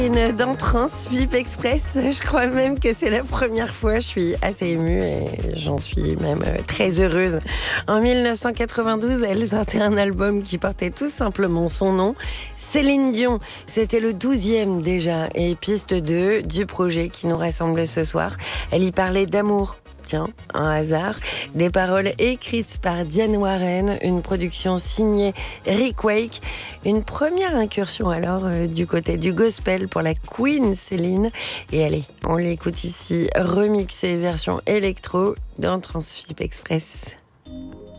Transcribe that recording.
Dans Transvip Express, je crois même que c'est la première fois. Je suis assez émue et j'en suis même très heureuse. En 1992, elle sortait un album qui portait tout simplement son nom, Céline Dion. C'était le 12e déjà et piste 2 du projet qui nous rassemble ce soir. Elle y parlait d'amour. Tiens, un hasard. Des paroles écrites par Diane Warren, une production signée Rick Wake. Une première incursion alors du côté du gospel pour la Queen Céline. Et allez, on l'écoute ici, remixée version électro dans Transvip Express.